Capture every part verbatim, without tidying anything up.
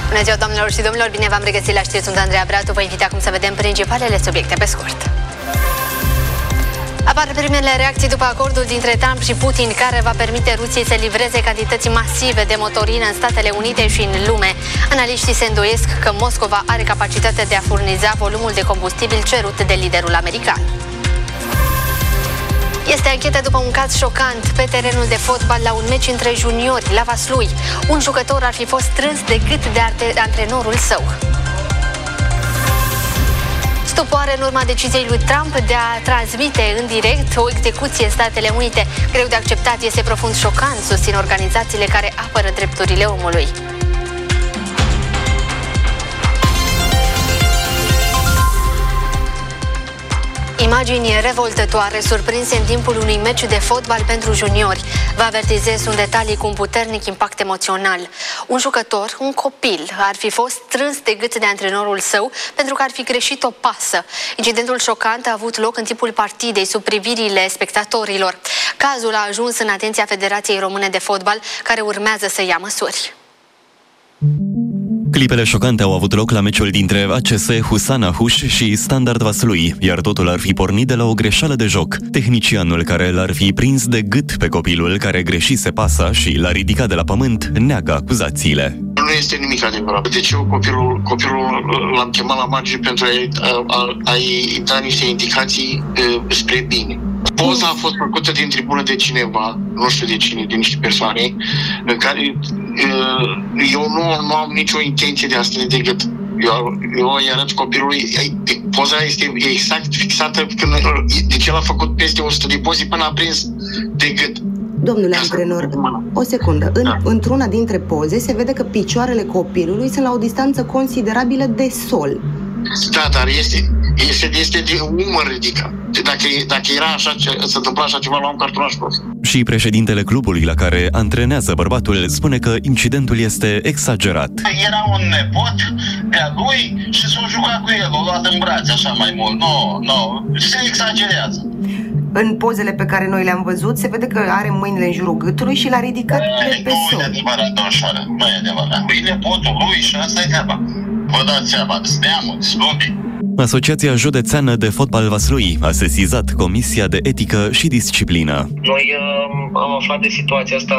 Bună ziua, doamnelor și domnilor, bine v-am regăsit la știri, sunt Andreea Bratu. Vă invit acum să vedem principalele subiecte pe scurt. Apar primele reacții după acordul dintre Trump și Putin, care va permite Rusiei să livreze cantități masive de motorină în Statele Unite și în lume. Analiștii se îndoiesc că Moscova are capacitatea de a furniza volumul de combustibil cerut de liderul american. Este anchetă după un caz șocant pe terenul de fotbal la un meci între juniori la Vaslui. Un jucător ar fi fost strâns de gât de antrenorul său. Stupoare în urma deciziei lui Trump de a transmite în direct o execuție în Statele Unite. Greu de acceptat, este profund șocant, susțin organizațiile care apără drepturile omului. Imagini revoltătoare surprinse în timpul unui meci de fotbal pentru juniori. Vă avertizez un detaliu cu un puternic impact emoțional. Un jucător, un copil, ar fi fost strâns de gât de antrenorul său pentru că ar fi greșit o pasă. Incidentul șocant a avut loc în timpul partidei, sub privirile spectatorilor. Cazul a ajuns în atenția Federației Române de Fotbal, care urmează să ia măsuri. Clipele șocante au avut loc la meciul dintre A C S Husana Huș și Standard Vaslui, iar totul ar fi pornit de la o greșeală de joc. Tehnicianul care l-ar fi prins de gât pe copilul care greșise pasa și l-a ridicat de la pământ neagă acuzațiile. Nu este nimic adevărat. Deci eu copilul, copilul l-am chemat la margine pentru a-i, a, a-i da niște indicații uh, spre bine. Poza a fost făcută din tribună de cineva, nu știu de cine, de niște persoane, în care uh, eu nu, nu am nicio intenție de a strânge de gât. Eu, eu îi arăt copilului, poza este exact fixată, când, deci el a făcut peste o sută de poze până a prins de gât. Domnule antrenor, o secundă. În, da. Într-una dintre poze se vede că picioarele copilului sunt la o distanță considerabilă de sol. Da, dar este, este, este de umăr ridicat. Dacă, dacă era așa, se întâmpla așa ceva, luam cartonaș rost. Și președintele clubului la care antrenează bărbatul spune că incidentul este exagerat. Era un nepot de-a lui și s-a jucat cu el, l-a luat în brațe așa mai mult. Nu, nu, se exagerează. În pozele pe care noi le-am văzut, se vede că are mâinile în jurul gâtului și l-a ridicat e, pe sol. Nu e adevărat, doamnă, nu e adevărat. E nepotul lui și asta e treaba. Vă dați seama, de neamul, de Asociația Județeană de Fotbal Vaslui a sesizat Comisia de Etică și Disciplină. Noi uh, am aflat de situația asta,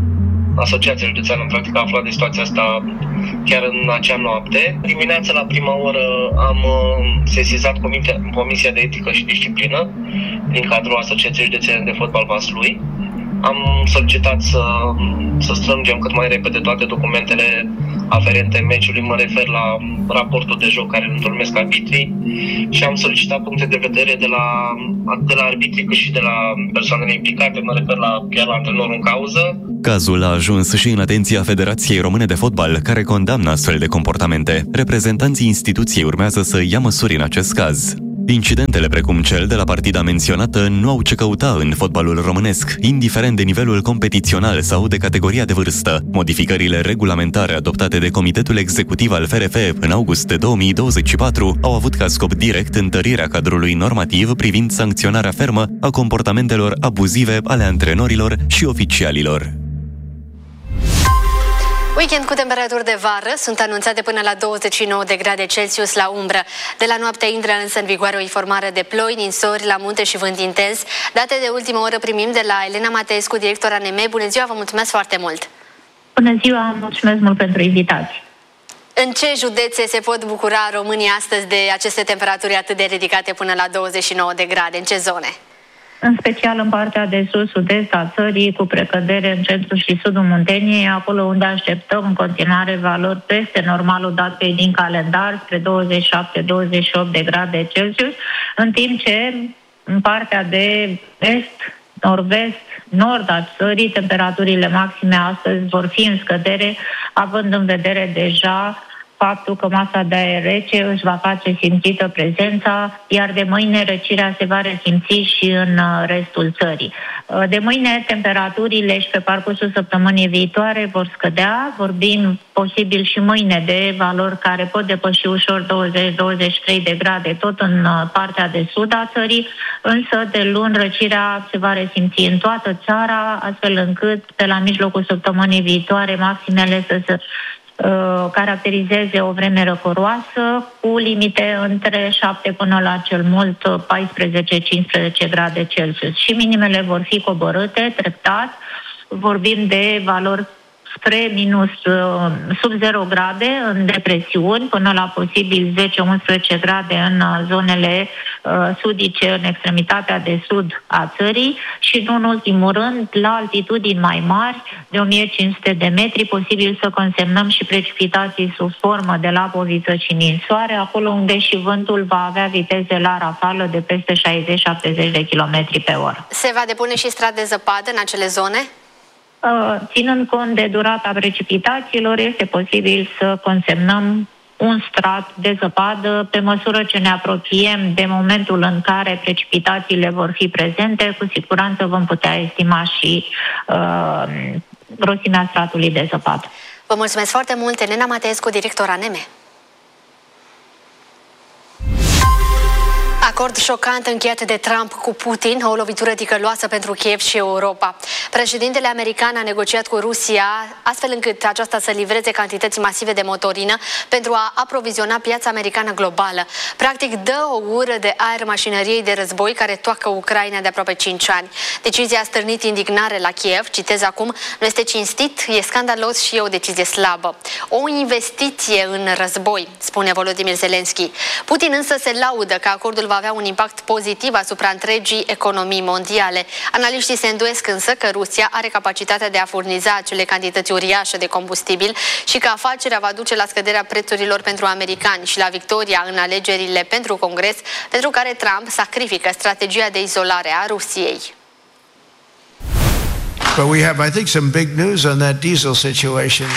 Asociația Județeană în practic a aflat de situația asta chiar în acea noapte. Dimineața la prima oră am uh, sesizat Comisia, Comisia de Etică și Disciplină din cadrul Asociației Județene de Fotbal Vaslui. Am solicitat să, să strângem cât mai repede toate documentele aferente meciului, mă refer la raportul de joc care îl întocmesc arbitrii și am solicitat puncte de vedere de la, de la arbitrii cât și de la persoanele implicate, mă refer la chiar la antrenorul în cauză. Cazul a ajuns și în atenția Federației Române de Fotbal, care condamnă astfel de comportamente. Reprezentanții instituției urmează să ia măsuri în acest caz. Incidentele precum cel de la partida menționată nu au ce căuta în fotbalul românesc, indiferent de nivelul competițional sau de categoria de vârstă. Modificările regulamentare adoptate de Comitetul Executiv al F R F în august două mii douăzeci și patru au avut ca scop direct întărirea cadrului normativ privind sancționarea fermă a comportamentelor abuzive ale antrenorilor și oficialilor. Weekend cu temperaturi de vară sunt anunțate până la douăzeci și nouă de grade Celsius la umbră. De la noapte intră însă în vigoare o informare de ploi, ninsori la munte și vânt intens. Date de ultimă oră primim de la Elena Mateescu, director A N M E. Bună ziua, vă mulțumesc foarte mult! Bună ziua, mulțumesc mult pentru invitație! În ce județe se pot bucura românii astăzi de aceste temperaturi atât de ridicate până la douăzeci și nouă de grade? În ce zone? În special în partea de sus, sud-est a țării, cu precădere în centrul și sudul Munteniei, acolo unde așteptăm în continuare valori peste normalul dat pe din calendar, spre douăzeci și șapte douăzeci și opt de grade Celsius, în timp ce în partea de est, nord-vest, nord a țării, temperaturile maxime astăzi vor fi în scădere, având în vedere deja faptul că masa de aer rece își va face simțită prezența, iar de mâine răcirea se va resimți și în restul țării. De mâine temperaturile și pe parcursul săptămânii viitoare vor scădea, vorbim posibil și mâine de valori care pot depăși ușor douăzeci douăzeci și trei de grade tot în partea de sud a țării, însă de luni răcirea se va resimți în toată țara, astfel încât pe la mijlocul săptămânii viitoare maximele să se caracterizeze o vreme răcoroasă cu limite între șapte până la cel mult paisprezece cincisprezece grade Celsius. Și minimele vor fi coborâte treptat. Vorbim de valori spre minus sub zero grade în depresiuni, până la posibil zece unsprezece grade în zonele uh, sudice, în extremitatea de sud a țării și, nu în ultimul rând, la altitudini mai mari, de o mie cinci sute de metri, posibil să consemnăm și precipitații sub formă de lapoviță și ninsoare, acolo unde și vântul va avea viteze la rafală de peste șaizeci șaptezeci de kilometri pe oră. Se va depune și strat de zăpadă în acele zone? Ținând cont de durata precipitațiilor, este posibil să consemnăm un strat de zăpadă pe măsură ce ne apropiem de momentul în care precipitațiile vor fi prezente. Cu siguranță vom putea estima și uh, grosimea stratului de zăpadă. Vă mulțumesc foarte mult, Elena Mateescu, director A N M. Acord șocant încheiat de Trump cu Putin, o lovitură ticăloasă pentru Kiev și Europa. Președintele american a negociat cu Rusia astfel încât aceasta să livreze cantități masive de motorină pentru a aproviziona piața americană globală. Practic dă o ură de aer mașinăriei de război care toacă Ucraina de aproape cinci ani. Decizia a stârnit indignare la Kiev, citez acum, nu este cinstit, e scandalos și e o decizie slabă. O investiție în război, spune Volodymyr Zelensky. Putin însă se laudă că acordul va avea un impact pozitiv asupra întregii economii mondiale. Analiștii se îndoiesc însă că Rusia are capacitatea de a furniza acele cantități uriașe de combustibil și că afacerea va duce la scăderea prețurilor pentru americani și la victoria în alegerile pentru Congres, pentru care Trump sacrifică strategia de izolare a Rusiei. But we have, I think, some big news on that diesel situation.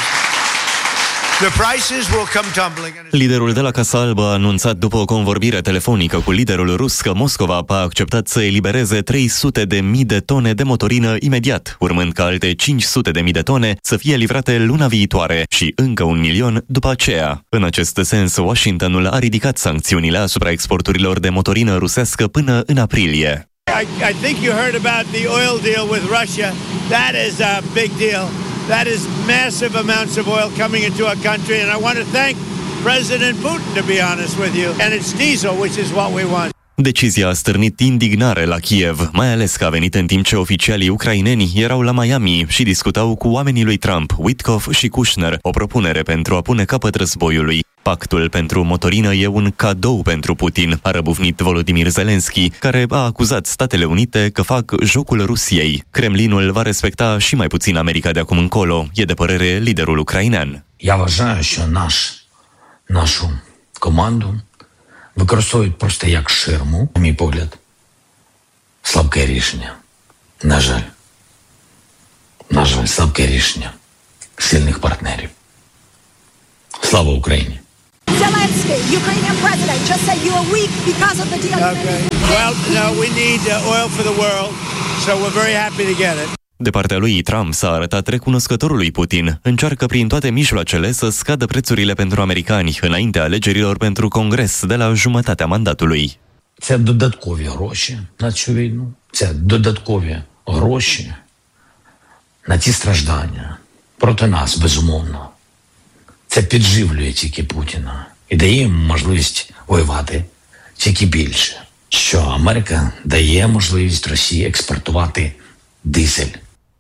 Liderul de la Casa Albă a anunțat după o convorbire telefonică cu liderul rus că Moscova a acceptat să elibereze trei sute de mii de tone de motorină imediat, urmând ca alte cinci sute de mii de tone să fie livrate luna viitoare și încă un milion după aceea. În acest sens, Washingtonul a ridicat sancțiunile asupra exporturilor de motorină rusească până în aprilie. I, I think you heard about the oil deal with Russia. That is a big deal. That is massive amounts of oil coming into our country, and I want to thank President Putin, to be honest with you. And it's diesel, which is what we want. Decizia a stârnit indignare la Kiev, mai ales că a venit în timp ce oficialii ucraineni erau la Miami și discutau cu oamenii lui Trump, Witkoff și Kushner, o propunere pentru a pune capăt războiului. Pactul pentru motorină e un cadou pentru Putin, a răbufnit Volodymyr Zelensky, care a acuzat Statele Unite că fac jocul Rusiei. Kremlinul va respecta și mai puțin America de acum încolo, e de părere liderul ucrainean. Я вважаю, що наш, нашу команду використовують просто як ширму, на мій погляд, слабке рішення. На жаль. На жаль, слабке рішення сильних партнерів. Слава Україні! Zelensky, Ukrainian president, just said you are weak because of the deal. Okay. Well, no, we need uh, oil for the world, so we're very happy to get it. De partea lui, Trump s-a arătat recunoscătorul lui Putin. Încearcă prin toate mijloacele să scadă prețurile pentru americani înaintea alegerilor pentru Congres de la jumătatea mandatului. Це додаткові гроші на цю війну. Це додаткові гроші на ці страждання проти нас, безумовно. Це підживлює тільки Путіна і дає йому можливість воювати тільки більше. Що Америка дає можливість Росії експортувати дизель.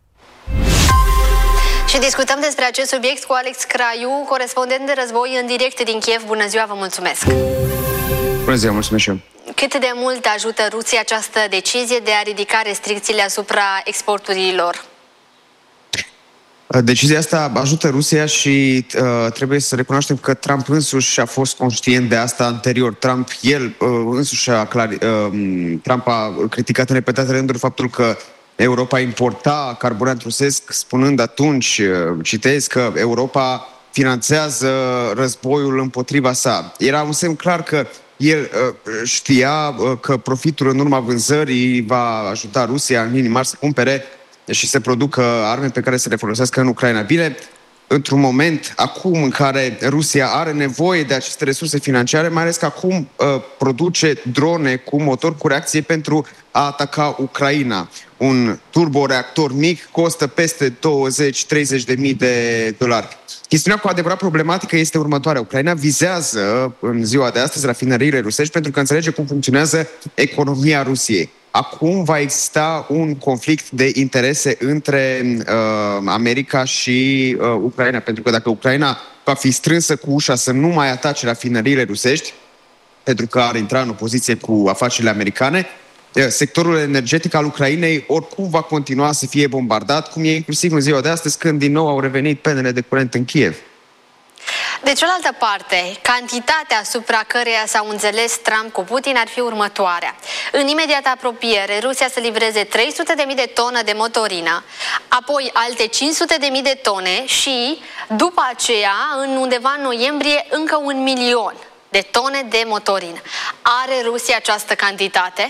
Și discutăm despre acest subiect cu Alex Craiu, corespondent de război în direct din Kiev. Bună ziua, vă mulțumesc! Bună ziua, mulțumesc și eu! Cât de mult ajută Rusia această decizie de a ridica restricțiile asupra exporturilor? Decizia asta ajută Rusia și uh, trebuie să recunoaștem că Trump însuși a fost conștient de asta anterior. Trump, el uh, însuși a, clari, uh, Trump a criticat în repetate rânduri faptul că Europa importa carburant rusesc, spunând atunci, uh, citez, că Europa finanțează războiul împotriva sa. Era un semn clar că el uh, știa uh, că profitul în urma vânzării va ajuta Rusia în linii mari să cumpere și să producă arme pe care să le folosească în Ucraina. Bine, într-un moment acum în care Rusia are nevoie de aceste resurse financiare, mai ales că acum uh, produce drone cu motor cu reacție pentru a ataca Ucraina. Un turboreactor mic costă peste douăzeci treizeci de mii de dolari. Chestiunea cu adevărat problematică este următoarea. Ucraina vizează în ziua de astăzi rafinăriile rusești pentru că înțelege cum funcționează economia Rusiei. Acum va exista un conflict de interese între uh, America și uh, Ucraina, pentru că dacă Ucraina va fi strânsă cu ușa să nu mai atace rafinăriile rusești, pentru că ar intra în opoziție cu afacerile americane, sectorul energetic al Ucrainei oricum va continua să fie bombardat, cum e inclusiv în ziua de astăzi, când din nou au revenit penele de curent în Kiev. De cealaltă parte, cantitatea asupra căreia s-au înțeles Trump cu Putin ar fi următoarea. În imediată apropiere, Rusia să livreze trei sute de mii de tone de motorină, apoi alte cinci sute de mii de tone și, după aceea, în undeva în noiembrie, încă un milion de tone de motorină. Are Rusia această cantitate?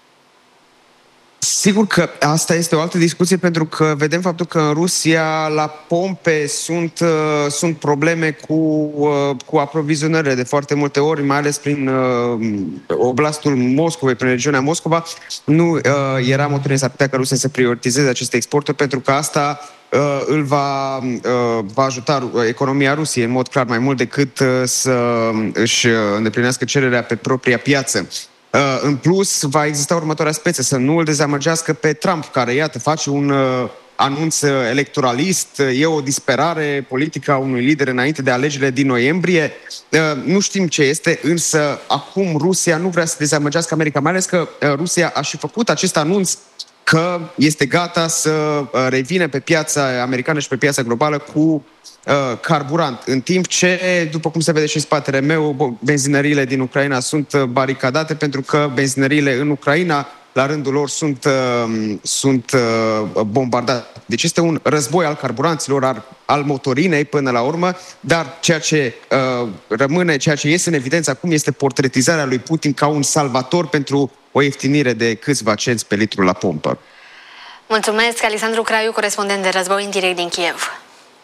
Sigur că asta este o altă discuție, pentru că vedem faptul că în Rusia, la pompe, sunt, uh, sunt probleme cu, uh, cu aprovizionările de foarte multe ori, mai ales prin uh, oblastul Moscovei, prin regiunea Moscova. Nu uh, era motorină, s-ar putea ca Rusia să prioritizeze aceste exporturi, pentru că asta uh, îl va, uh, va ajuta economia Rusiei în mod clar mai mult decât uh, să își îndeplinească cererea pe propria piață. Uh, în plus, va exista următoarea speță, să nu îl dezamăgească pe Trump, care, iată, face un uh, anunț electoralist, e o disperare politică a unui lider înainte de alegerile din noiembrie. Uh, nu știm ce este, însă acum Rusia nu vrea să dezamăgească America, mai ales că uh, Rusia a și făcut acest anunț că este gata să uh, revină pe piața americană și pe piața globală cu Uh, carburant, în timp ce, după cum se vede și în spatele meu, benzinăriile din Ucraina sunt baricadate, pentru că benzinăriile în Ucraina, la rândul lor, sunt, uh, sunt uh, bombardate. Deci este un război al carburanților, al, al motorinei până la urmă, dar ceea ce uh, rămâne, ceea ce iese în evidență acum este portretizarea lui Putin ca un salvator pentru o ieftinire de câțiva cenți pe litru la pompă. Mulțumesc, Alexandru Craiu, corespondent de război în direct din Kiev.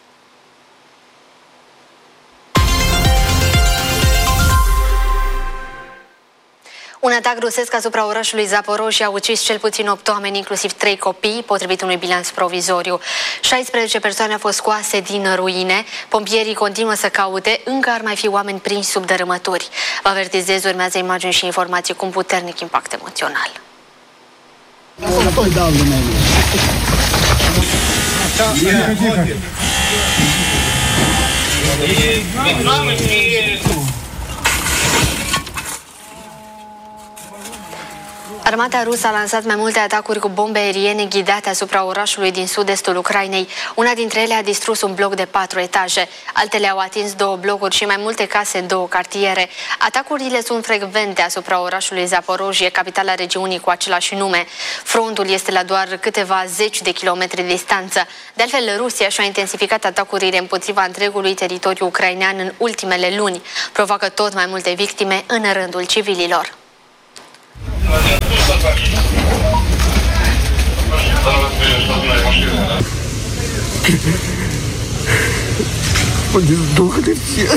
Un atac rusesc asupra orașului Zaporozhye a ucis cel puțin opt oameni, inclusiv trei copii, potrivit unui bilanț provizoriu. șaisprezece persoane au fost scoase din ruine. Pompierii continuă să caute, încă ar mai fi oameni prinși sub dărâmături. Vă avertizez, urmează imagini și informații cu un puternic impact emoțional. Armata rusă a lansat mai multe atacuri cu bombe aeriene ghidate asupra orașului din sud-estul Ucrainei. Una dintre ele a distrus un bloc de patru etaje. Altele au atins două blocuri și mai multe case în două cartiere. Atacurile sunt frecvente asupra orașului Zaporozhye, capitala regiunii cu același nume. Frontul este la doar câteva zeci de kilometri distanță. De altfel, Rusia și-a intensificat atacurile împotriva întregului teritoriu ucrainean în ultimele luni. Provoacă tot mai multe victime în rândul civililor. Они сдохли все.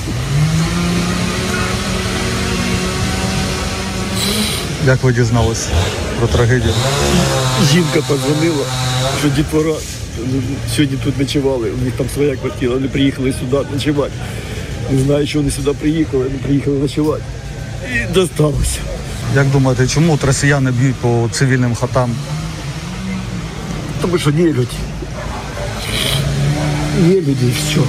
Як ви дізналися про трагедію? Жінка подзвонила, що дітвора сьогодні тут ночували. У них там своя квартира, вони приїхали сюди ночувати. Не знаю, що вони сюди приїхали, вони приїхали ночувати. І досталося. Як думаєте, чому от росіяни б'ють по цивільним хатам? Тому що є люди. Є люди і все.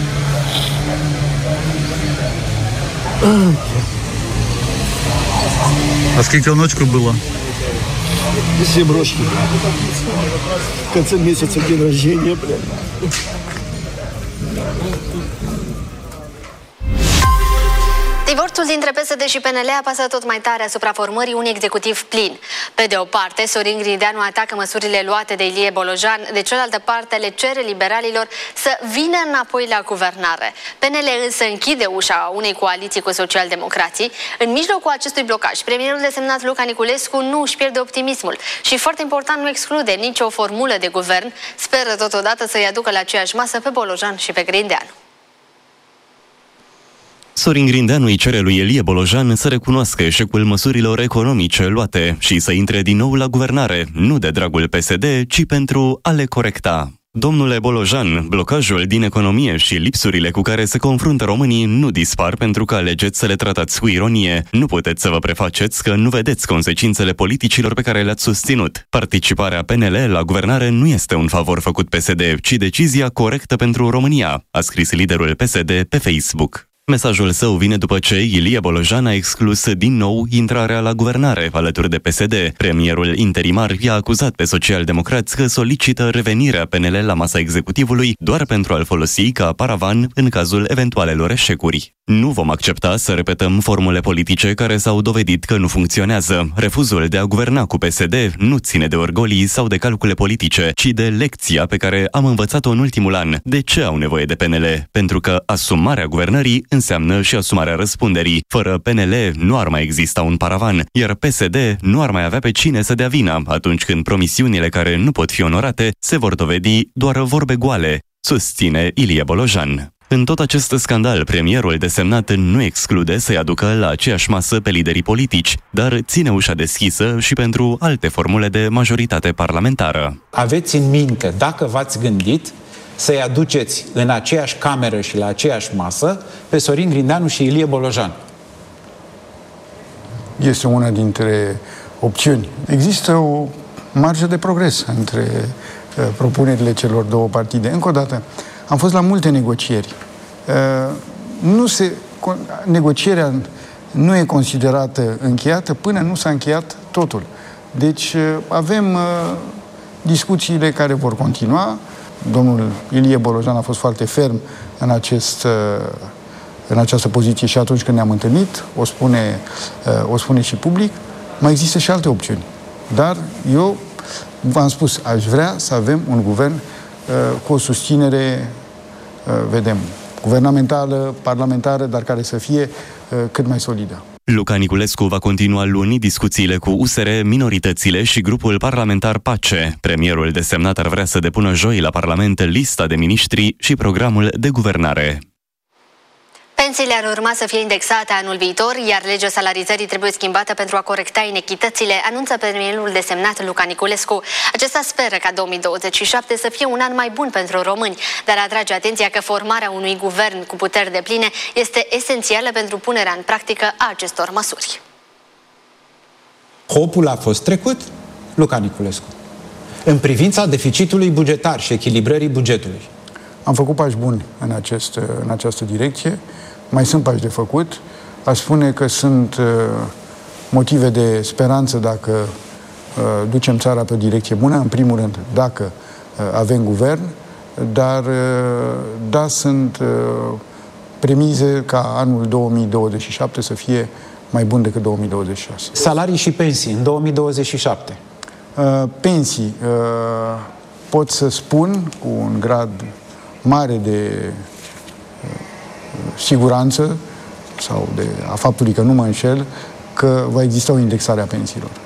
А скільки вночку було? Сім років. В кінці місяця день рождения, блядь. Divorțul Luptul dintre P S D și P N L apasă tot mai tare asupra formării unui executiv plin. Pe de o parte, Sorin Grindeanu atacă măsurile luate de Ilie Bolojan, de cealaltă parte le cere liberalilor să vină înapoi la guvernare. P N L însă închide ușa unei coaliții cu socialdemocrații. În mijlocul acestui blocaj, premierul desemnat Luca Niculescu nu își pierde optimismul și, foarte important, nu exclude nicio formulă de guvern. Speră totodată să-i aducă la aceeași masă pe Bolojan și pe Grindeanu. Sorin Grindeanu îi cere lui Ilie Bolojan să recunoască eșecul măsurilor economice luate și să intre din nou la guvernare, nu de dragul P S D, ci pentru a le corecta. Domnule Bolojan, blocajul din economie și lipsurile cu care se confruntă românii nu dispar pentru că alegeți să le tratați cu ironie. Nu puteți să vă prefaceți că nu vedeți consecințele politicilor pe care le-ați susținut. Participarea P N L la guvernare nu este un favor făcut P S D, ci decizia corectă pentru România, a scris liderul P S D pe Facebook. Mesajul său vine după ce Ilie Bolojan a exclus din nou intrarea la guvernare alături de P S D. Premierul interimar i-a acuzat pe socialdemocrați că solicită revenirea P N L la masa executivului doar pentru a-l folosi ca paravan în cazul eventualelor eșecuri. Nu vom accepta să repetăm formule politice care s-au dovedit că nu funcționează. Refuzul de a guverna cu P S D nu ține de orgolii sau de calcule politice, ci de lecția pe care am învățat-o în ultimul an. De ce au nevoie de P N L? Pentru că asumarea guvernării înseamnă și asumarea răspunderii. Fără P N L nu ar mai exista un paravan, iar P S D nu ar mai avea pe cine să dea vina atunci când promisiunile care nu pot fi onorate se vor dovedi doar vorbe goale, susține Ilie Bolojan. În tot acest scandal, premierul desemnat nu exclude să-i aducă la aceeași masă pe liderii politici, dar ține ușa deschisă și pentru alte formule de majoritate parlamentară. Aveți în minte, dacă v-ați gândit, să-i aduceți în aceeași cameră și la aceeași masă pe Sorin Grindeanu și Ilie Bolojan? Este una dintre opțiuni. Există o marjă de progres între uh, propunerile celor două partide. Încă o dată, am fost la multe negocieri. Uh, nu se, negocierea nu e considerată încheiată până nu s-a încheiat totul. Deci uh, avem uh, discuțiile care vor continua. Domnul Ilie Bolojan a fost foarte ferm în, acest, în această poziție și atunci când ne-am întâlnit, o spune, o spune și public. Mai există și alte opțiuni. Dar eu v-am spus, aș vrea să avem un guvern cu o susținere, vedem, guvernamentală, parlamentară, dar care să fie cât mai solidă. Luca Niculescu va continua luni discuțiile cu U S R, minoritățile și grupul parlamentar PACE. Premierul desemnat ar vrea să depună joi la Parlament lista de miniștri și programul de guvernare. Pensiile ar urma să fie indexate anul viitor, iar legea salarizării trebuie schimbată pentru a corecta inechitățile, anunță premierul desemnat Luca Niculescu. Acesta speră ca două mii douăzeci și șapte să fie un an mai bun pentru români, dar atrage atenția că formarea unui guvern cu puteri depline este esențială pentru punerea în practică a acestor măsuri. Hopul a fost trecut, Luca Niculescu, în privința deficitului bugetar și echilibrării bugetului. Am făcut pași buni în, acest, în această direcție. Mai sunt pași de făcut. Aș spune că sunt uh, motive de speranță dacă uh, ducem țara pe o direcție bună. În primul rând, dacă uh, avem guvern, dar uh, da, sunt uh, premize ca anul două mii douăzeci și șapte să fie mai bun decât două mii douăzeci și șase. Salarii și pensii în două mii douăzeci și șapte? Uh, pensii. Uh, pot să spun cu un grad mare de siguranță sau de a faptului că nu mă înșel, că va exista o indexare a pensiilor.